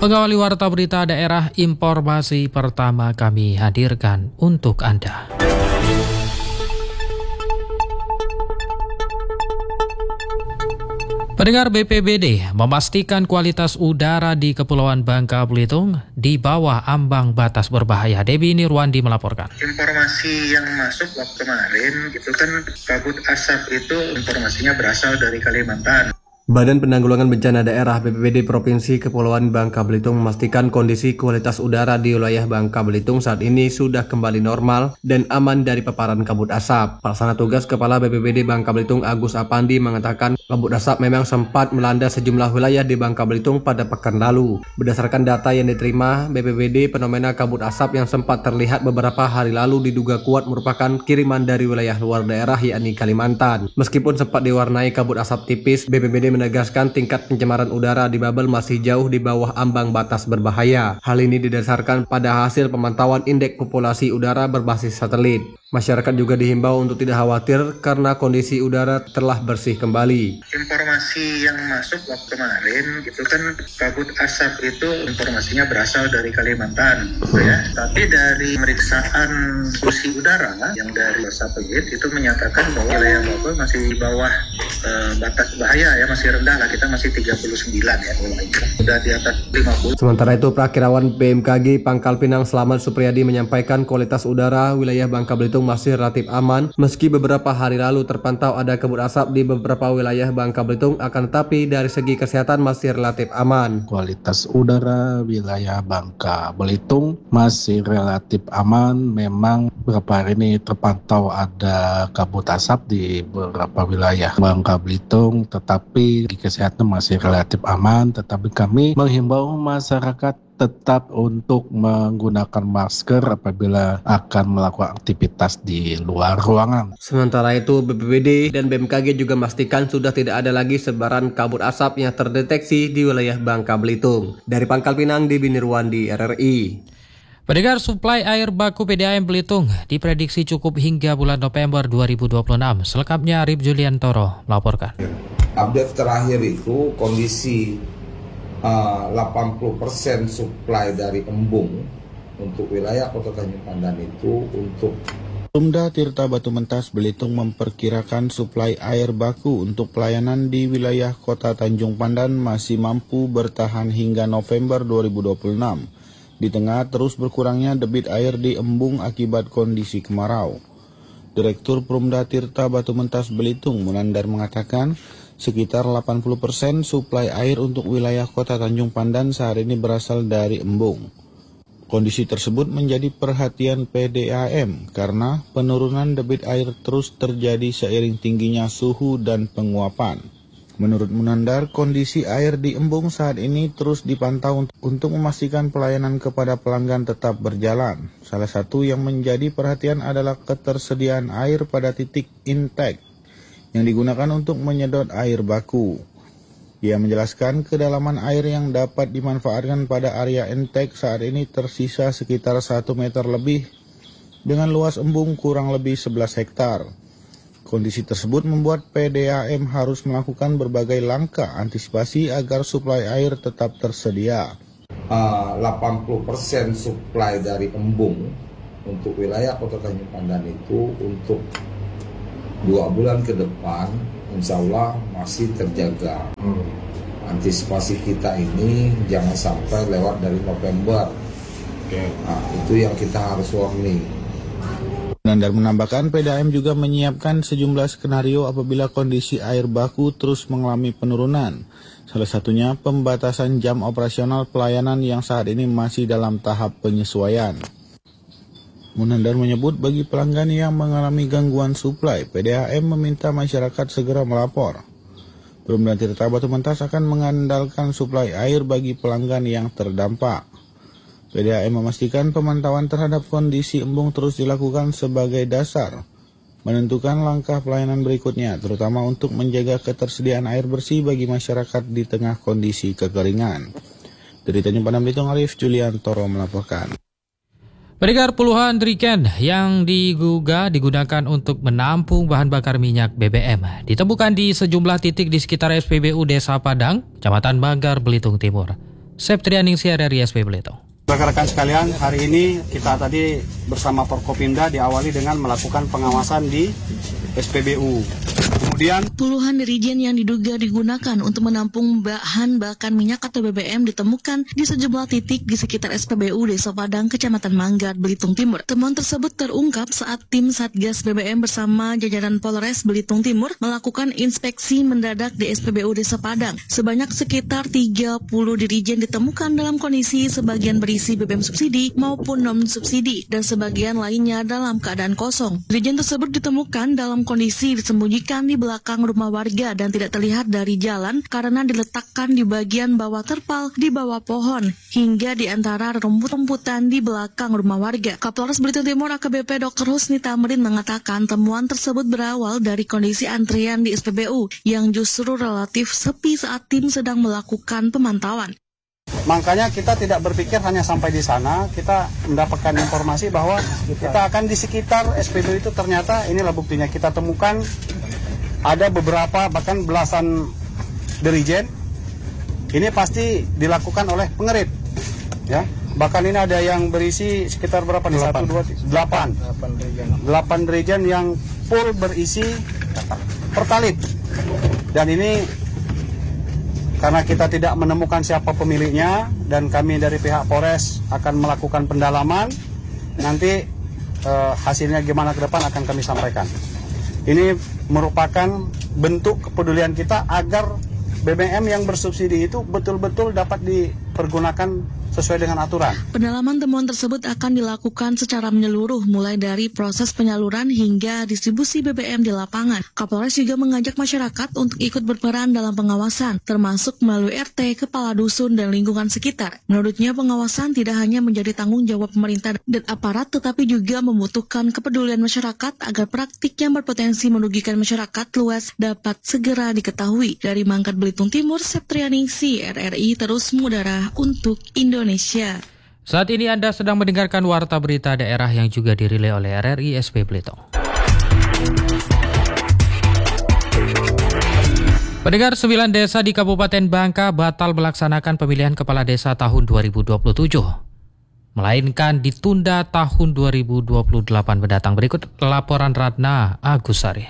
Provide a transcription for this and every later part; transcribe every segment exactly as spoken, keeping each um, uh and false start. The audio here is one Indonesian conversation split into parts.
Pengawali Warta Berita Daerah, informasi pertama kami hadirkan untuk Anda. Pendengar, B P B D memastikan kualitas udara di Kepulauan Bangka Belitung di bawah ambang batas berbahaya. Debbie Nirwandi melaporkan. Informasi yang masuk waktu kemarin itu kan kabut asap itu informasinya berasal dari Kalimantan. Badan Penanggulangan Bencana Daerah B P B D Provinsi Kepulauan Bangka Belitung memastikan kondisi kualitas udara di wilayah Bangka Belitung saat ini sudah kembali normal dan aman dari paparan kabut asap. Pelaksana tugas Kepala B P B D Bangka Belitung Agus Apandi mengatakan kabut asap memang sempat melanda sejumlah wilayah di Bangka Belitung pada pekan lalu. Berdasarkan data yang diterima B P B D, fenomena kabut asap yang sempat terlihat beberapa hari lalu diduga kuat merupakan kiriman dari wilayah luar daerah yakni Kalimantan. Meskipun sempat diwarnai kabut asap tipis, B P B D menegaskan tingkat pencemaran udara di Babel masih jauh di bawah ambang batas berbahaya. Hal ini didasarkan pada hasil pemantauan indeks populasi udara berbasis satelit. Masyarakat juga dihimbau untuk tidak khawatir karena kondisi udara telah bersih kembali. Informasi yang masuk waktu kemarin itu kan kabut asap itu informasinya berasal dari Kalimantan, gitu ya. Tapi dari pemeriksaan polusi udara yang dari satelit itu menyatakan bahwa wilayah Babel masih di bawah uh, batas bahaya ya, masih rendah lah, kita masih tiga puluh sembilan ya, sudah di atas lima puluh. Sementara itu, Prakirawan B M K G Pangkal Pinang Slamet Supriyadi menyampaikan kualitas udara wilayah Bangka Belitung masih relatif aman meski beberapa hari lalu terpantau ada kabut asap di beberapa wilayah Bangka Belitung, akan tetapi dari segi kesehatan masih relatif aman. Kualitas udara wilayah Bangka Belitung masih relatif aman. Memang beberapa hari ini terpantau ada kabut asap di beberapa wilayah Bangka Belitung, tetapi di kesehatan masih relatif aman. Tetapi kami menghimbau masyarakat tetap untuk menggunakan masker apabila akan melakukan aktivitas di luar ruangan. Sementara itu, B P B D dan B M K G juga memastikan sudah tidak ada lagi sebaran kabut asap yang terdeteksi di wilayah Bangka Belitung. Dari Pangkal Pinang, Debbie Nirwandi, R R I. Pendengar, suplai air baku P D A M Belitung diprediksi cukup hingga bulan November dua ribu dua puluh enam. Selengkapnya Arif Juliantoro melaporkan. Update terakhir itu kondisi uh, delapan puluh persen suplai dari embung untuk wilayah Kota Tanjung Pandan itu untuk Perumda Tirta Batu Mentas Belitung memperkirakan suplai air baku untuk pelayanan di wilayah Kota Tanjung Pandan masih mampu bertahan hingga November dua ribu dua puluh enam. Di tengah terus berkurangnya debit air di embung akibat kondisi kemarau. Direktur Perumda Tirta Batu Mentas Belitung Munandar mengatakan sekitar delapan puluh persen suplai air untuk wilayah Kota Tanjung Pandan saat ini berasal dari embung. Kondisi tersebut menjadi perhatian P D A M karena penurunan debit air terus terjadi seiring tingginya suhu dan penguapan. Menurut Munandar, kondisi air di embung saat ini terus dipantau untuk memastikan pelayanan kepada pelanggan tetap berjalan. Salah satu yang menjadi perhatian adalah ketersediaan air pada titik intake yang digunakan untuk menyedot air baku. Ia menjelaskan kedalaman air yang dapat dimanfaatkan pada area intake saat ini tersisa sekitar satu meter lebih dengan luas embung kurang lebih sebelas hektar. Kondisi tersebut membuat P D A M harus melakukan berbagai langkah antisipasi agar suplai air tetap tersedia. Uh, delapan puluh persen suplai dari embung untuk wilayah Kota Tanjung Pandan itu untuk dua bulan ke depan insya Allah masih terjaga. Hmm. Antisipasi kita ini jangan sampai lewat dari November. Okay. Nah, itu yang kita harus warning. Nandar menambahkan P D A M juga menyiapkan sejumlah skenario apabila kondisi air baku terus mengalami penurunan. Salah satunya pembatasan jam operasional pelayanan yang saat ini masih dalam tahap penyesuaian. Munandar menyebut bagi pelanggan yang mengalami gangguan suplai, P D A M meminta masyarakat segera melapor. Perumda Tirta Batu Mentas akan mengandalkan suplai air bagi pelanggan yang terdampak. P D A M memastikan pemantauan terhadap kondisi embung terus dilakukan sebagai dasar menentukan langkah pelayanan berikutnya, terutama untuk menjaga ketersediaan air bersih bagi masyarakat di tengah kondisi kekeringan. Dari Tanjung Pandan Belitung, Arif Juliantoro melaporkan. Pendengar, puluhan jerigen yang diduga digunakan untuk menampung bahan bakar minyak B B M ditemukan di sejumlah titik di sekitar S P B U Desa Padang, Kecamatan Banggar, Belitung Timur. Septrianingsi R R I S P Belitung. Rekan-rekan sekalian, hari ini kita tadi bersama Forkopimda diawali dengan melakukan pengawasan di S P B U. Kemudian puluhan dirijen yang diduga digunakan untuk menampung bahan bakar minyak atau B B M ditemukan di sejumlah titik di sekitar S P B U Desa Padang, Kecamatan Manggat, Belitung Timur. Temuan tersebut terungkap saat tim Satgas B B M bersama jajaran Polres Belitung Timur melakukan inspeksi mendadak di S P B U Desa Padang. Sebanyak sekitar tiga puluh dirijen ditemukan dalam kondisi sebagian berisi B B M subsidi maupun non-subsidi dan sebagian lainnya dalam keadaan kosong. Dirijen tersebut ditemukan dalam kondisi disembunyikan di belakang rumah warga dan tidak terlihat dari jalan karena diletakkan di bagian bawah terpal di bawah pohon hingga di antara rumput-rumputan di belakang rumah warga. Kapolres Belitung Timur A K B P Doktor Husni Tamrin mengatakan temuan tersebut berawal dari kondisi antrian di S P B U yang justru relatif sepi saat tim sedang melakukan pemantauan. Makanya kita tidak berpikir hanya sampai di sana, kita mendapatkan informasi bahwa kita akan di sekitar S P B U itu ternyata inilah buktinya, kita temukan ada beberapa bahkan belasan dirijen. Ini pasti dilakukan oleh pengerit, ya. Bahkan ini ada yang berisi sekitar berapa nih? Satu, dua, tiga, delapan. Delapan dirijen yang full berisi pertalit. Dan ini karena kita tidak menemukan siapa pemiliknya dan kami dari pihak Polres akan melakukan pendalaman, nanti eh, hasilnya gimana ke depan akan kami sampaikan. Ini merupakan bentuk kepedulian kita agar B B M yang bersubsidi itu betul-betul dapat dipergunakan sesuai dengan aturan. Pendalaman temuan tersebut akan dilakukan secara menyeluruh mulai dari proses penyaluran hingga distribusi B B M di lapangan. Kapolres juga mengajak masyarakat untuk ikut berperan dalam pengawasan, termasuk melalui R T, kepala dusun, dan lingkungan sekitar. Menurutnya pengawasan tidak hanya menjadi tanggung jawab pemerintah dan aparat, tetapi juga membutuhkan kepedulian masyarakat agar praktik yang berpotensi merugikan masyarakat luas dapat segera diketahui. Dari Mangkat Belitung Timur, Septrianingsi R R I terus mengudara untuk Indonesia. Indonesia. Saat ini Anda sedang mendengarkan Warta Berita Daerah yang juga dirilai oleh R R I S P Belitung. Pendengar, sembilan desa di Kabupaten Bangka batal melaksanakan pemilihan kepala desa tahun dua ribu dua puluh tujuh, melainkan ditunda tahun dua ribu dua puluh delapan mendatang. Berikut laporan Ratna Agusari.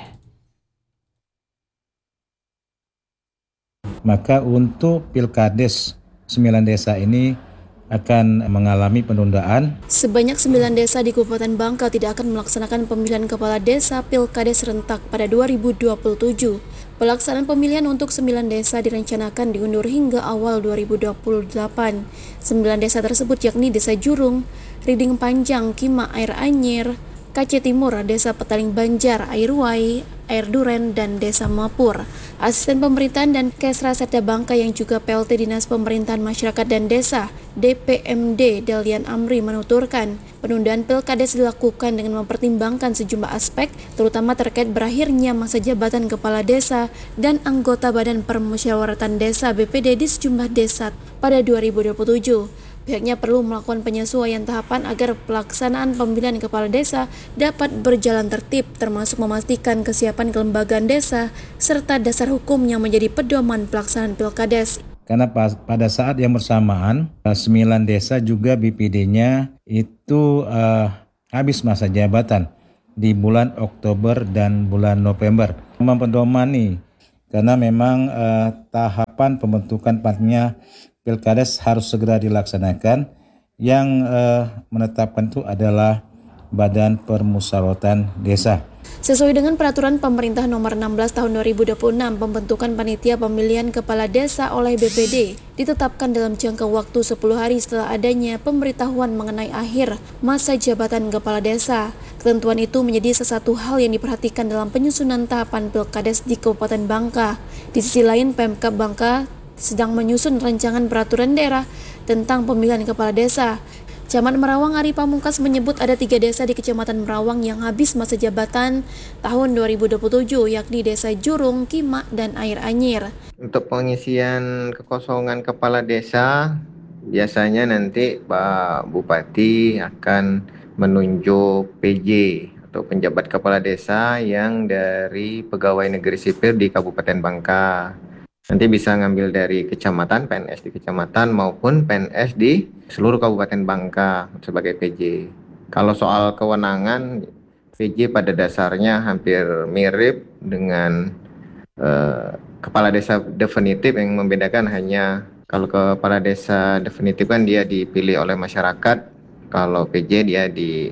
Maka untuk Pilkades sembilan desa ini akan mengalami penundaan. Sebanyak sembilan desa di Kabupaten Bangka tidak akan melaksanakan pemilihan kepala desa Pilkades serentak pada dua ribu dua puluh tujuh. Pelaksanaan pemilihan untuk sembilan desa direncanakan diundur hingga awal dua ribu dua puluh delapan. Sembilan desa tersebut yakni Desa Jurung, Riding Panjang, Kima Air Anyer, K C Timur, Desa Petaling Banjar, Air Wai, Air Duren, dan Desa Mapur. Asisten Pemerintahan dan Kesra Setda Bangka yang juga P L T Dinas Pemerintahan Masyarakat dan Desa D P M D Dalian Amri menuturkan penundaan Pilkades dilakukan dengan mempertimbangkan sejumlah aspek, terutama terkait berakhirnya masa jabatan kepala desa dan anggota Badan Permusyawaratan Desa B P D di sejumlah desa pada dua ribu dua puluh tujuh. Pihaknya perlu melakukan penyesuaian tahapan agar pelaksanaan pemilihan kepala desa dapat berjalan tertib, termasuk memastikan kesiapan kelembagaan desa serta dasar hukum yang menjadi pedoman pelaksanaan Pilkades. Karena pada saat yang bersamaan, sembilan desa juga B P D-nya itu uh, habis masa jabatan di bulan Oktober dan bulan November. Mempedomani karena memang uh, tahapan pembentukan panitnya Pilkades harus segera dilaksanakan. Yang uh, menetapkan itu adalah Badan Permusyawaratan Desa. Sesuai dengan peraturan pemerintah nomor enam belas tahun dua ribu dua puluh enam, pembentukan panitia pemilihan kepala desa oleh B P D ditetapkan dalam jangka waktu sepuluh hari setelah adanya pemberitahuan mengenai akhir masa jabatan kepala desa. Ketentuan itu menjadi salah satu hal yang diperhatikan dalam penyusunan tahapan Pilkades di Kabupaten Bangka. Di sisi lain, Pemkab Bangka sedang menyusun rancangan peraturan daerah tentang pemilihan kepala desa. Camat Merawang Ari Pamungkas menyebut ada tiga desa di Kecamatan Merawang yang habis masa jabatan tahun dua ribu dua puluh tujuh, yakni Desa Jurung, Kima, dan Air Anyer. Untuk pengisian kekosongan kepala desa, biasanya nanti Pak Bupati akan menunjuk P J atau penjabat kepala desa yang dari pegawai negeri sipil di Kabupaten Bangka. Nanti bisa ngambil dari kecamatan, P N S di kecamatan maupun P N S di seluruh Kabupaten Bangka sebagai P J. Kalau soal kewenangan, P J pada dasarnya hampir mirip dengan eh, kepala desa definitif. Yang membedakan hanya kalau kepala desa definitif kan dia dipilih oleh masyarakat, kalau P J dia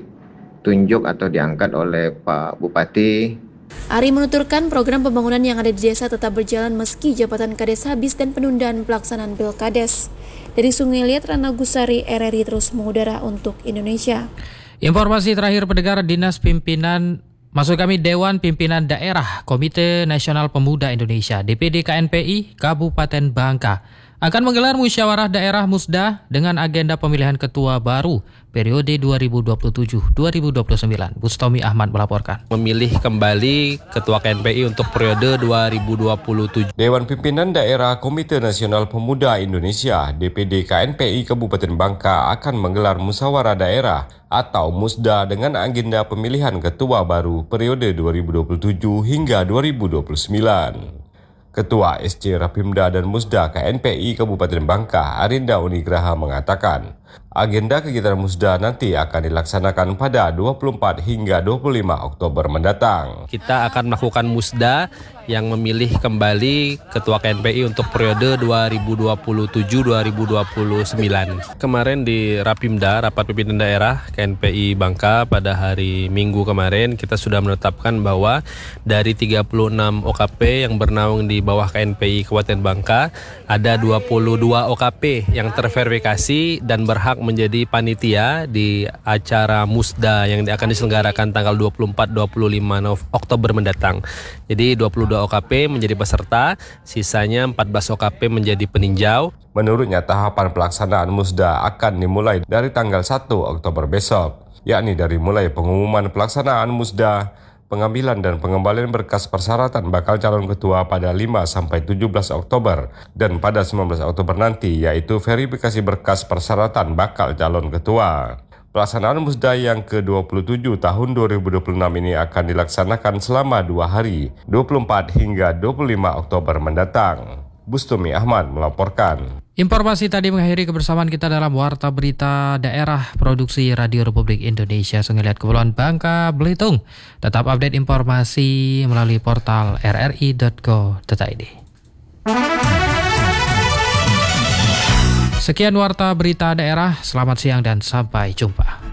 ditunjuk atau diangkat oleh Pak Bupati. Ari menuturkan program pembangunan yang ada di desa tetap berjalan meski jabatan Kades habis dan penundaan pelaksanaan Pilkades. Dari Sungai Liat, Rana Gusari, R R I terus mengudara untuk Indonesia. Informasi terakhir, pendengar, Dinas Pimpinan Maksud kami Dewan Pimpinan Daerah Komite Nasional Pemuda Indonesia D P D K N P I Kabupaten Bangka akan menggelar musyawarah daerah Musda dengan agenda pemilihan ketua baru periode dua ribu dua puluh tujuh sampai dua ribu dua puluh sembilan. Bustomi Ahmad melaporkan. Memilih kembali ketua K N P I untuk periode dua ribu dua puluh tujuh. Dewan Pimpinan Daerah Komite Nasional Pemuda Indonesia D P D K N P I Kabupaten Bangka akan menggelar musyawarah daerah atau Musda dengan agenda pemilihan ketua baru periode dua ribu dua puluh tujuh hingga dua ribu dua puluh sembilan. Ketua S C Rapimda dan Musda K N P I Kabupaten Bangka, Arinda Unigraha mengatakan, agenda kegiatan Musda nanti akan dilaksanakan pada dua puluh empat hingga dua puluh lima Oktober mendatang. Kita akan melakukan Musda yang memilih kembali ketua K N P I untuk periode dua ribu dua puluh tujuh sampai dua ribu dua puluh sembilan. Kemarin di Rapimda, Rapat Pimpinan Daerah K N P I Bangka, pada hari Minggu kemarin kita sudah menetapkan bahwa dari tiga puluh enam O K P yang bernaung di bawah K N P I Kabupaten Bangka, ada dua puluh dua O K P yang terverifikasi dan berhak menjadi panitia di acara Musda yang akan diselenggarakan tanggal dua puluh empat sampai dua puluh lima Oktober mendatang. Jadi dua puluh dua O K P menjadi peserta, sisanya empat belas O K P menjadi peninjau. Menurutnya tahapan pelaksanaan Musda akan dimulai dari tanggal satu Oktober besok, yakni dari mulai pengumuman pelaksanaan Musda, pengambilan dan pengembalian berkas persyaratan bakal calon ketua pada lima sampai tujuh belas Oktober dan pada sembilan belas Oktober nanti yaitu verifikasi berkas persyaratan bakal calon ketua. Pelaksanaan Musda yang ke dua puluh tujuh tahun dua ribu dua puluh enam ini akan dilaksanakan selama dua hari, dua puluh empat hingga dua puluh lima Oktober mendatang. Bustomi Ahmad melaporkan. Informasi tadi mengakhiri kebersamaan kita dalam Warta Berita Daerah Produksi Radio Republik Indonesia Sungai Liat Kepulauan Bangka, Belitung. Tetap update informasi melalui portal r r i dot co dot i d. Sekian Warta Berita Daerah, selamat siang dan sampai jumpa.